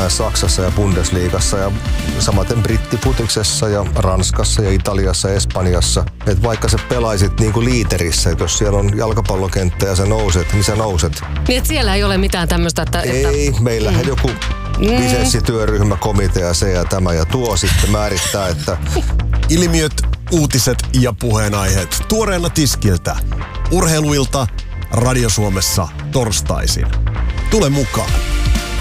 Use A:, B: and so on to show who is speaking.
A: Saksassa ja Bundesliigassa ja samaten brittiputiksessa ja Ranskassa ja Italiassa ja Espanjassa. Et vaikka sä pelaisit niinku liiterissä, että jos siellä on jalkapallokenttä ja sä nouset, niin sä nouset.
B: Niin että siellä ei ole mitään tämmöistä,
A: Ei, meillähän joku lisenssityöryhmä, komitea, se ja tämä ja tuo sitten määrittää, että...
C: Ilmiöt, uutiset ja puheenaiheet tuoreena tiskiltä. Urheiluilta Radio Suomessa torstaisin. Tule mukaan.